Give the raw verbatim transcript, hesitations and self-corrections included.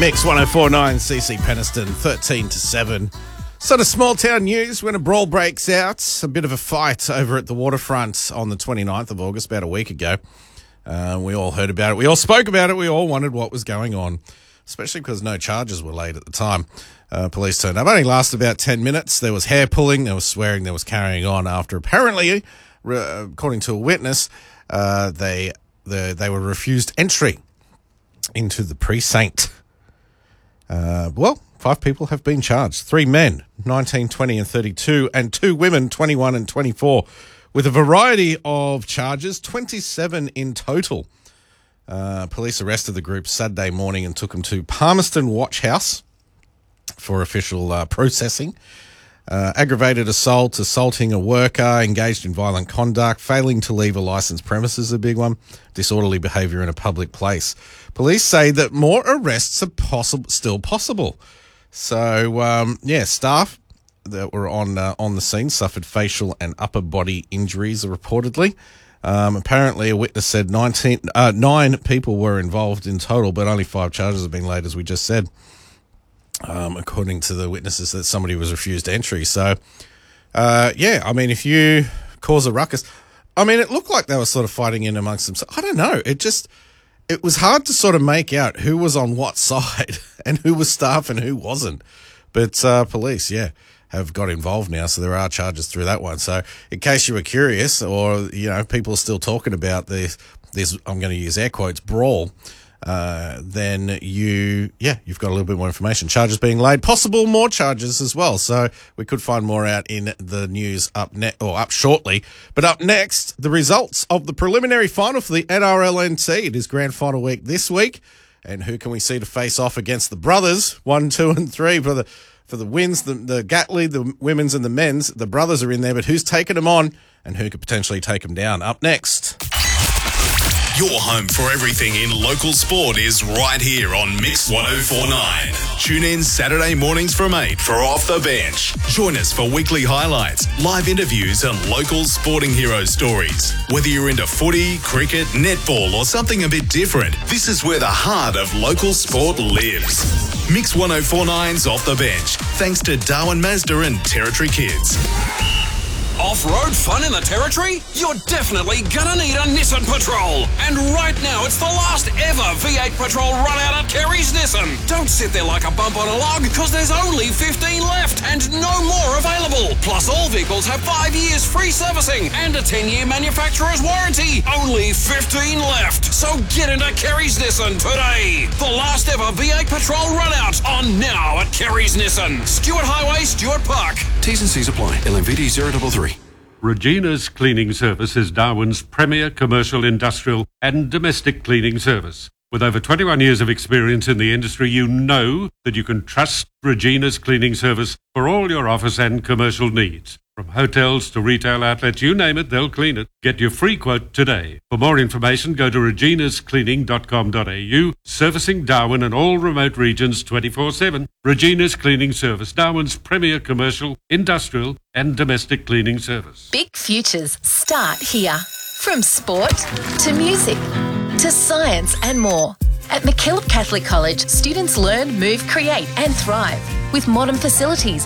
Mix one oh four point nine, C C Peniston, thirteen to seven. Sort of small town news when a brawl breaks out. A bit of a fight over at the waterfront on the twenty-ninth of August, about a week ago. Uh, we all heard about it. We all spoke about it. We all wondered what was going on, especially because no charges were laid at the time. Uh, police turned up. It only lasted about ten minutes. There was hair pulling, there was swearing, there was carrying on after apparently, re- according to a witness, uh, they, the, they were refused entry into the precinct. Uh, well, five people have been charged. Three men, nineteen, twenty and thirty-two, and two women, twenty-one and twenty-four, with a variety of charges, twenty-seven in total. Uh, police arrested the group Saturday morning and took them to Palmerston Watch House for official uh, processing. Uh, aggravated assault, assaulting a worker, engaged in violent conduct, failing to leave a licensed premises is a big one, disorderly behaviour in a public place. Police say that more arrests are possible, still possible. So, um, yeah, staff that were on uh, on the scene suffered facial and upper body injuries, reportedly. Um, apparently, a witness said nineteen, uh, nine people were involved in total, but only five charges have been laid, as we just said. Um, according to the witnesses, that somebody was refused entry. So, uh, yeah, I mean, if you cause a ruckus, I mean, it looked like they were sort of fighting in amongst themselves. I don't know. It just, it was hard to sort of make out who was on what side and who was staff and who wasn't. But uh, police, yeah, have got involved now, so there are charges through that one. So, in case you were curious, or you know, people are still talking about this, this I'm going to use air quotes, brawl. Uh, then you, yeah, you've got a little bit more information. Charges being laid, possible more charges as well. So we could find more out in the news up ne- or up shortly. But up next, the results of the preliminary final for the N R L N T. It is grand final week this week. And who can we see to face off against the brothers? One, two, and three for the, for the wins, the, the Gatley, the women's and the men's. The brothers are in there, but who's taking them on and who could potentially take them down? Up next. Your home for everything in local sport is right here on Mix one oh four point nine. Tune in Saturday mornings from eight for Off the Bench. Join us for weekly highlights, live interviews and local sporting hero stories. Whether you're into footy, cricket, netball or something a bit different, this is where the heart of local sport lives. Mix one oh four point nine's Off the Bench, thanks to Darwin Mazda and Territory Kids. Off-road fun in the Territory? You're definitely gonna need a Nissan Patrol. And right now, it's the last ever V eight Patrol run out at Kerry's Nissan. Don't sit there like a bump on a log, because there's only fifteen left and no more available. Plus, all vehicles have five years free servicing and a ten-year manufacturer's warranty. Only fifteen left. So get into Kerry's Nissan today. The last ever V eight Patrol run out on now at Kerry's Nissan. Stuart Highway, Stuart Park. T's and C's apply. L M V D zero three three. Regina's Cleaning Service is Darwin's premier commercial, industrial and domestic cleaning service. With over twenty-one years of experience in the industry, you know that you can trust Regina's Cleaning Service for all your office and commercial needs. From hotels to retail outlets, you name it, they'll clean it. Get your free quote today. For more information, go to reginas cleaning dot com dot a u, servicing Darwin and all remote regions twenty-four seven. Regina's Cleaning Service, Darwin's premier commercial, industrial and domestic cleaning service. Big futures start here. From sport to music to science and more. At MacKillop Catholic College, students learn, move, create and thrive with modern facilities